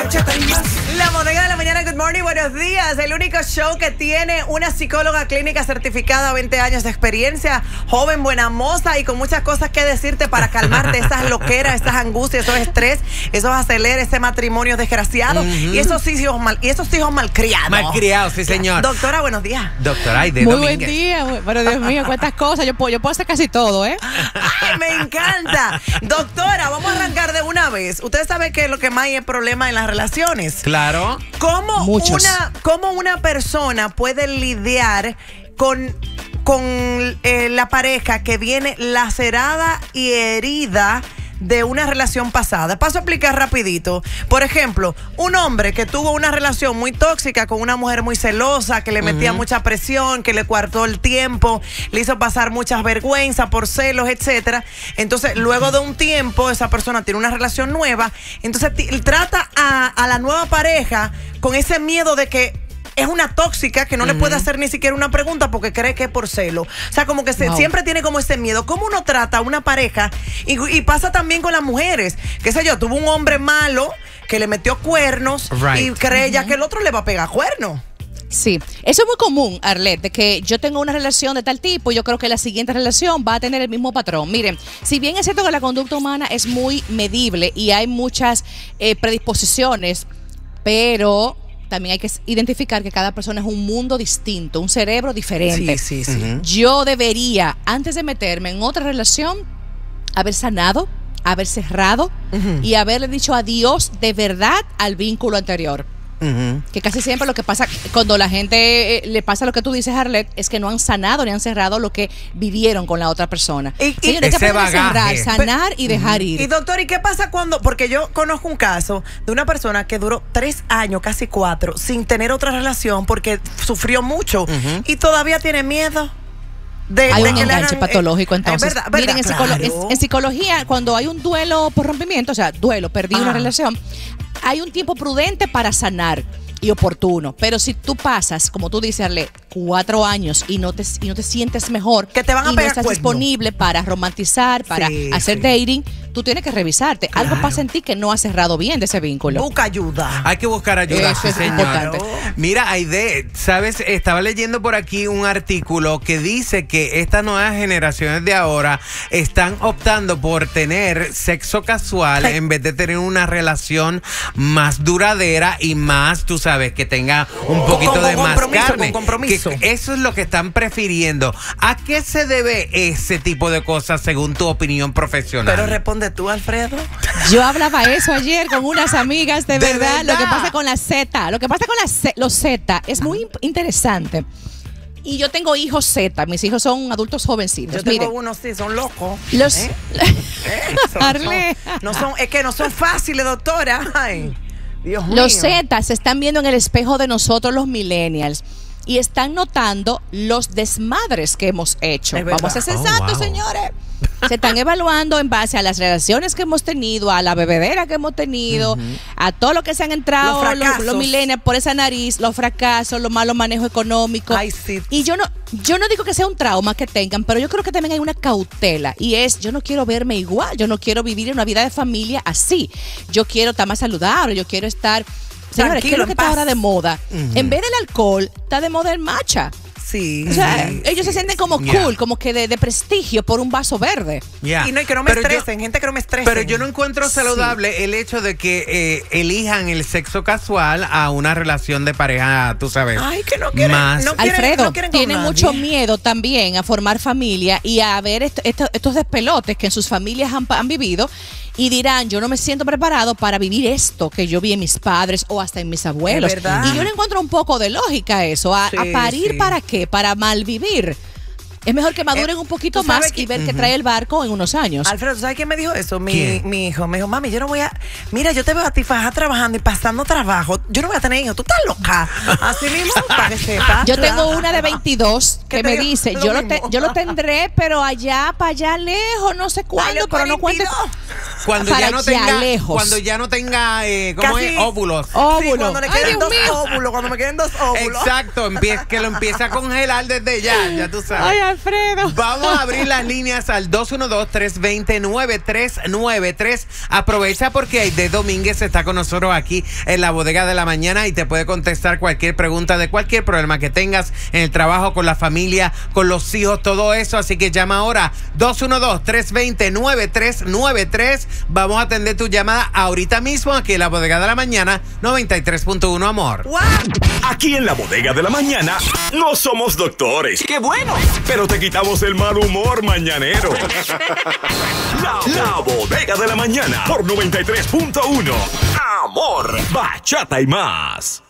Márchate más. La Bodega de la Mañana, good morning, buenos días. El único show que tiene una psicóloga clínica certificada, 20 años de experiencia, joven, buena moza y con muchas cosas que decirte para calmarte esas loqueras, esas angustias, esos estrés, esos aceleres, ese matrimonio desgraciado y esos hijos malcriados. Malcriados, sí, señor. Doctora, buenos días. Doctora Aide Muy Domínguez. buen día. Pero Dios mío, cuántas cosas. Yo puedo hacer casi todo, ¿eh? Ay, me encanta. Doctora, vamos a arrancar de una vez. Ustedes saben que lo que más hay es problema en las relaciones. Claro. ¿Cómo Muchos. una persona puede lidiar con la pareja que viene lacerada y herida de una relación pasada? Paso a explicar rapidito. Por ejemplo, un hombre que tuvo una relación muy tóxica con una mujer muy celosa, que le metía mucha presión, que le coartó el tiempo, le hizo pasar muchas vergüenzas por celos, etcétera. Entonces, luego de un tiempo, esa persona tiene una relación nueva, entonces trata a la nueva pareja con ese miedo de que es una tóxica que no le puede hacer ni siquiera una pregunta porque cree que es por celo. O sea, como que siempre tiene como ese miedo. ¿Cómo uno trata a una pareja? Y pasa también con las mujeres. Qué sé yo, tuvo un hombre malo que le metió cuernos y cree ya que el otro le va a pegar cuernos. Sí, eso es muy común, Arlette, de que yo tengo una relación de tal tipo y yo creo que la siguiente relación va a tener el mismo patrón. Miren, si bien es cierto que la conducta humana es muy medible y hay muchas predisposiciones, pero también hay que identificar que cada persona es un mundo distinto, un cerebro diferente. Sí. Yo debería, antes de meterme en otra relación, haber sanado, haber cerrado y haberle dicho adiós de verdad al vínculo anterior. Que casi siempre lo que pasa cuando la gente le pasa lo que tú dices, Arlette, es que no han sanado ni han cerrado lo que vivieron con la otra persona. Señores, hay que aprender a cerrar, sanar y dejar ir. Y doctor, ¿y qué pasa cuando? Porque yo conozco un caso de una persona que duró 3 años, casi 4, sin tener otra relación porque sufrió mucho y todavía tiene miedo. Hay un enganche patológico, entonces. ¿Verdad? Miren, Claro. en psicología, cuando hay un duelo por rompimiento, o sea, perdí una relación, hay un tiempo prudente para sanar y oportuno. Pero si tú pasas, como tú dices, Arlette, 4 años y no te sientes mejor, que te van a y pegar no estás cuerno. disponible para romantizar, para hacer dating, tú tienes que revisarte. Claro. Algo pasa en ti que no has cerrado bien de ese vínculo. Busca ayuda. Hay que buscar ayuda, Eso sí, es señor. importante. Mira, Aide, ¿sabes? Estaba leyendo por aquí un artículo que dice que estas nuevas generaciones de ahora están optando por tener sexo casual en vez de tener una relación más duradera y más, tú sabes, que tenga un poquito de más carne. Con compromiso. Que eso es lo que están prefiriendo. ¿A qué se debe ese tipo de cosas según tu opinión profesional? Pero responde tú, Alfredo. Yo hablaba eso ayer con unas amigas, de verdad. Lo que pasa con la Z, los Z es muy interesante. Y yo tengo hijos Z, mis hijos son adultos jovencitos. Yo tengo Miren, unos, sí, son locos. los Arle. Es que no son fáciles, doctora. Ay, Dios mío. Los Z se están viendo en el espejo de nosotros, los millennials, y están notando los desmadres que hemos hecho. Es verdad. Vamos a ser sensatos, señores. Se están evaluando en base a las relaciones que hemos tenido, a la bebedera que hemos tenido, a todo lo que se han entrado los millennials por esa nariz, los fracasos, los malos manejos económicos. Ay, sí. Y yo no digo que sea un trauma que tengan, pero yo creo que también hay una cautela, y es, yo no quiero verme igual, yo no quiero vivir una vida de familia así. Yo quiero estar más saludable, yo quiero estar... Señores, ¿qué es lo que está ahora de moda? En vez del alcohol, está de moda el matcha. Sí. O sea, ellos se sienten como cool, como que de prestigio por un vaso verde. Y no, y que no me estresen, gente que no me estresen. Pero yo no encuentro saludable el hecho de que elijan el sexo casual a una relación de pareja, tú sabes. Ay, que no quieren. Más. Alfredo, con tienen nadie. mucho miedo también a formar familia y a ver estos despelotes que en sus familias han vivido, y dirán, yo no me siento preparado para vivir esto que yo vi en mis padres o hasta en mis abuelos. Es verdad. Y yo le encuentro un poco de lógica a eso. ¿A parir para qué? Para malvivir. Es mejor que maduren un poquito más y ver qué trae el barco en unos años. Alfredo, ¿sabes quién me dijo eso? Mi hijo me dijo, mami, yo no voy a... Mira, yo te veo a ti faja trabajando y pasando trabajo. Yo no voy a tener hijos. Tú estás loca. Así mismo, para que sepa. Yo tengo una de 22 que me dice, mismo. yo lo tendré, pero para allá lejos, no sé cuándo, pero no cuentes. Cuando para ya no allá tenga, lejos. cuando ya no tenga, ¿cómo es? Óvulos. Sí, Óvulo. cuando le queden cuando me queden 2 óvulos. Exacto, que lo empiece a congelar desde ya tú sabes. Ay, Alfredo. Vamos a abrir las líneas al 212-320-9393. Aprovecha porque Aide Domínguez está con nosotros aquí en la bodega de la mañana y te puede contestar cualquier pregunta de cualquier problema que tengas en el trabajo, con la familia, con los hijos, todo eso. Así que llama ahora 212-320-9393. Vamos a atender tu llamada ahorita mismo aquí en la bodega de la mañana 93.1 Amor. ¡Wow! Aquí en la bodega de la mañana no somos doctores. ¡Qué bueno! Pero te quitamos el mal humor mañanero. La bodega de la mañana por 93.1 Amor, bachata y más.